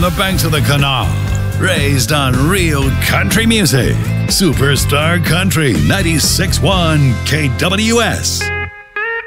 the banks of the canal. Raised on real country music. Superstar Country 96.1 KWS.